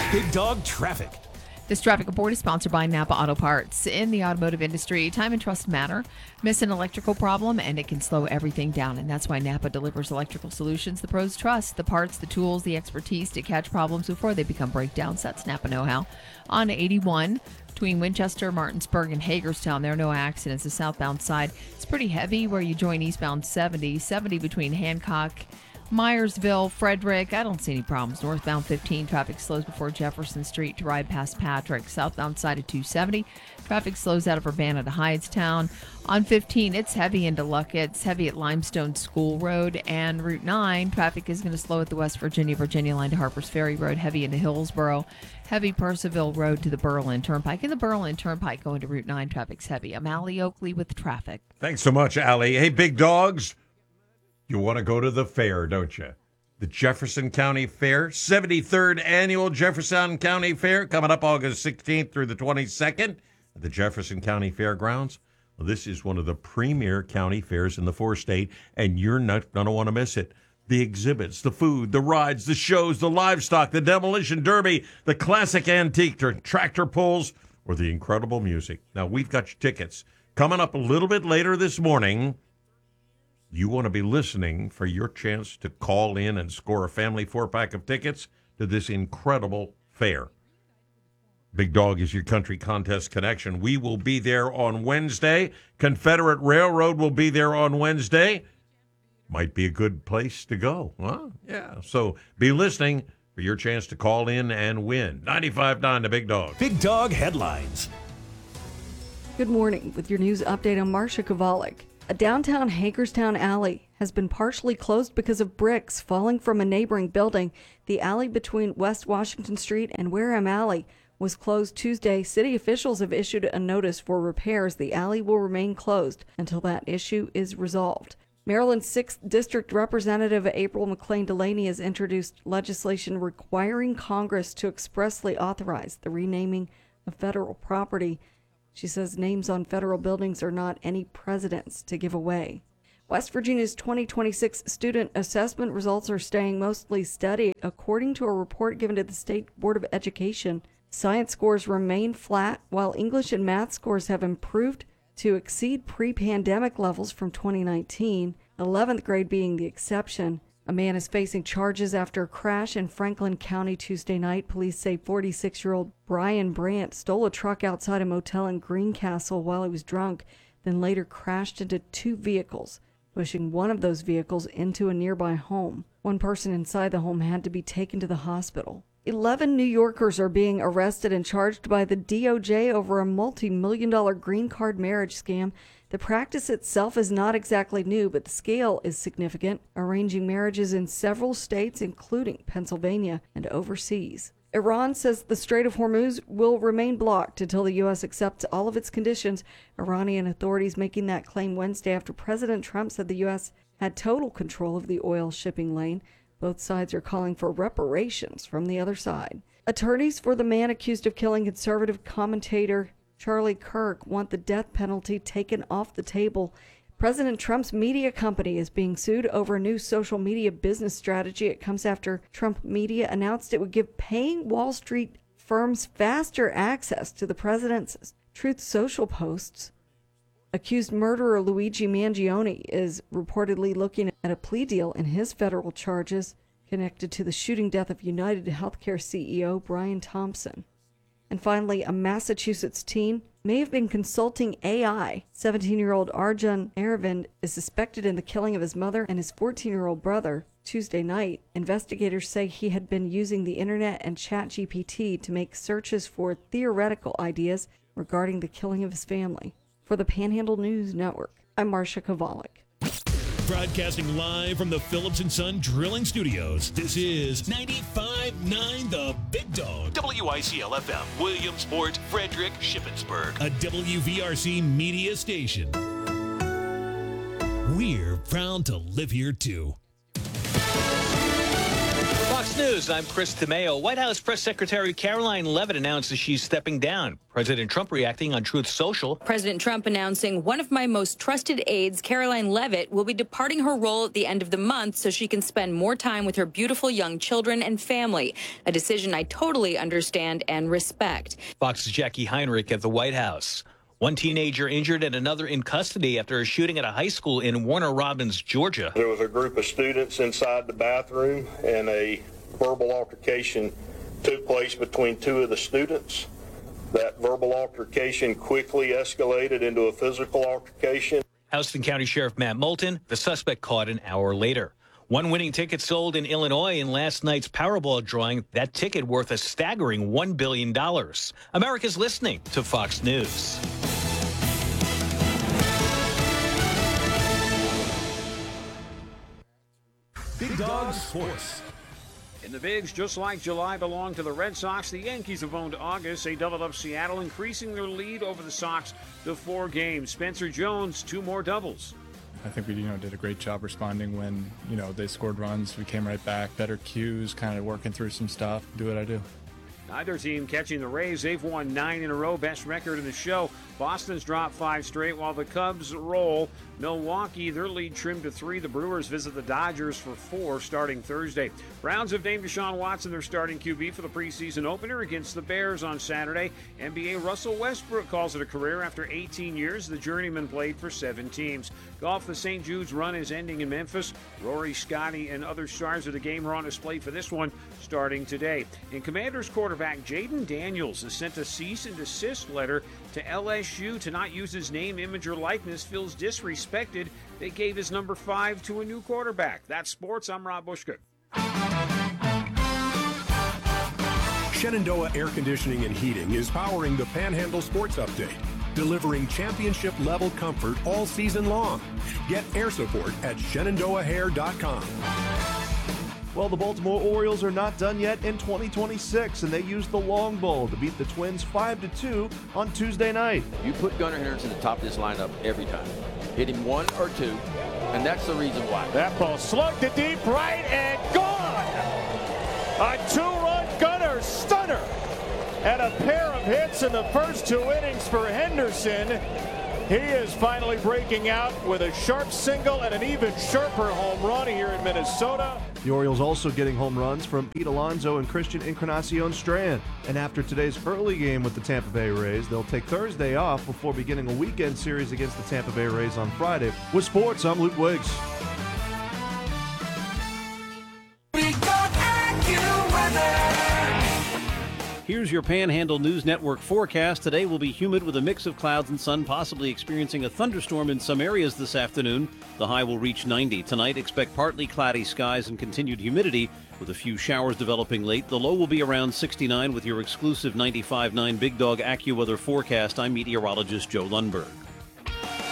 Big Dog Traffic. This traffic report is sponsored by Napa Auto Parts. In the automotive industry, time and trust matter. Miss an electrical problem and it can slow everything down. And that's why Napa delivers electrical solutions the pros trust. The parts, the tools, the expertise to catch problems before they become breakdowns. That's Napa know-how. On 81, between Winchester, Martinsburg, and Hagerstown, there are no accidents. The southbound side, it's pretty heavy where you join eastbound 70. 70 between Hancock, Myersville, Frederick, I don't see any problems. Northbound 15, traffic slows before Jefferson Street to ride past Patrick. Southbound side of 270, traffic slows out of Urbana to Hydestown. On 15, it's heavy into Luckett. It's heavy at Limestone School Road. And Route 9, traffic is going to slow at the West Virginia line to Harpers Ferry Road, heavy into Hillsboro. Heavy Percival Road to the Berlin Turnpike. And the Berlin Turnpike going to Route 9, traffic's heavy. I'm Allie Oakley with traffic. Thanks so much, Allie. Hey, big dogs. You want to go to the fair, don't you? The Jefferson County Fair, 73rd Annual Jefferson County Fair, coming up August 16th through the 22nd at the Jefferson County Fairgrounds. Well, this is one of the premier county fairs in the four-state, and you're not going to want to miss it. The exhibits, the food, the rides, the shows, the livestock, the demolition derby, the classic antique tractor pulls, or the incredible music. Now, we've got your tickets. Coming up a little bit later this morning, you want to be listening for your chance to call in and score a family 4-pack of tickets to this incredible fair. Big Dog is your country contest connection. We will be there on Wednesday. Confederate Railroad will be there on Wednesday. Might be a good place to go. Huh? Yeah. So be listening for your chance to call in and win. 95.9 The Big Dog. Big Dog Headlines. Good morning with your news update. I'm Marcia Kovalik. A downtown Hagerstown alley has been partially closed because of bricks falling from a neighboring building. The alley between West Washington Street and Wareham Alley was closed Tuesday. City officials have issued a notice for repairs. The alley will remain closed until that issue is resolved. Maryland's 6th District Representative April McClain Delaney has introduced legislation requiring Congress to expressly authorize the renaming of federal property. She says names on federal buildings are not any precedents to give away. West Virginia's 2026 student assessment results are staying mostly steady. According to a report given to the State Board of Education, science scores remain flat, while English and math scores have improved to exceed pre-pandemic levels from 2019, 11th grade being the exception. A man is facing charges after a crash in Franklin County Tuesday night. Police say 46-year-old Brian Brandt stole a truck outside a motel in Greencastle while he was drunk, then later crashed into 2 vehicles, pushing one of those vehicles into a nearby home. One person inside the home had to be taken to the hospital. 11 New Yorkers are being arrested and charged by the DOJ over a multi-million-dollar green card marriage scam. The practice itself is not exactly new, but the scale is significant, arranging marriages in several states, including Pennsylvania and overseas. Iran says the Strait of Hormuz will remain blocked until the U.S. accepts all of its conditions. Iranian authorities making that claim Wednesday after President Trump said the U.S. had total control of the oil shipping lane. Both sides are calling for reparations from the other side. Attorneys for the man accused of killing conservative commentator Charlie Kirk want the death penalty taken off the table. President Trump's media company is being sued over a new social media business strategy. It comes after Trump Media announced it would give paying Wall Street firms faster access to the president's Truth Social posts. Accused murderer Luigi Mangione is reportedly looking at a plea deal in his federal charges connected to the shooting death of United Healthcare CEO Brian Thompson. And finally, a Massachusetts teen may have been consulting AI. 17-year-old Arjun Aravind is suspected in the killing of his mother and his 14-year-old brother Tuesday night. Investigators say he had been using the internet and ChatGPT to make searches for theoretical ideas regarding the killing of his family. For the Panhandle News Network, I'm Marcia Kovalik. Broadcasting live from the Phillips & Son Drilling Studios, this is 95.9 The Big Dog. WICL-FM, Williamsport, Frederick, Shippensburg. A WVRC media station. We're proud to live here, too. Fox News, I'm Chris DeMeo. White House Press Secretary Caroline Leavitt announces she's stepping down. President Trump reacting on Truth Social. President Trump announcing one of my most trusted aides, Caroline Leavitt, will be departing her role at the end of the month so she can spend more time with her beautiful young children and family. A decision I totally understand and respect. Fox's Jackie Heinrich at the White House. One teenager injured and another in custody after a shooting at a high school in Warner Robins, Georgia. There was a group of students inside the bathroom, and a verbal altercation took place between two of the students. That verbal altercation quickly escalated into a physical altercation. Houston County Sheriff Matt Moulton, the suspect caught an hour later. One winning ticket sold in Illinois in last night's Powerball drawing, that ticket worth a staggering $1 billion. America's listening to Fox News. Big Dog Sports. In the Bigs, just like July belonged to the Red Sox, the Yankees have owned August. They doubled up Seattle, increasing their lead over the Sox to 4 games. Spencer Jones, 2 more doubles. I think we, did a great job responding when, they scored runs. We came right back, better cues, kind of working through some stuff, do what I do. Neither team catching the Rays. They've won 9 in a row, best record in the show. Boston's dropped 5 straight while the Cubs roll. Milwaukee, their lead trimmed to 3. The Brewers visit the Dodgers for 4 starting Thursday. Browns have named Deshaun Watson their starting QB for the preseason opener against the Bears on Saturday. NBA Russell Westbrook calls it a career after 18 years. The journeyman played for 7 teams. Golf, the St. Jude's run is ending in Memphis. Rory, Scotty, and other stars of the game are on display for this one starting today. And Commanders quarterback Jaden Daniels has sent a cease and desist letter to LSU to not use his name, image, or likeness. Feels disrespected. They gave his number 5 to a new quarterback. That's sports. I'm Rob Bushgood. Shenandoah Air Conditioning and Heating is powering the Panhandle Sports Update, delivering championship-level comfort all season long. Get air support at ShenandoahHair.com. Well, the Baltimore Orioles are not done yet in 2026, and they used the long ball to beat the Twins 5-2 on Tuesday night. You put Gunnar Henderson at the top of this lineup every time. Hit him 1 or 2, and that's the reason why. That ball slugged to deep right and gone! A 2-run Gunnar stunner! And a pair of hits in the first 2 innings for Henderson. He is finally breaking out with a sharp single and an even sharper home run here in Minnesota. The Orioles also getting home runs from Pete Alonso and Christian Encarnacion Strand. And after today's early game with the Tampa Bay Rays, they'll take Thursday off before beginning a weekend series against the Tampa Bay Rays on Friday. With sports, I'm Luke Wiggs. Here's your Panhandle News Network forecast. Today will be humid with a mix of clouds and sun, possibly experiencing a thunderstorm in some areas this afternoon. The high will reach 90. Tonight, expect partly cloudy skies and continued humidity with a few showers developing late. The low will be around 69 with your exclusive 95.9 Big Dog AccuWeather forecast. I'm meteorologist Joe Lundberg.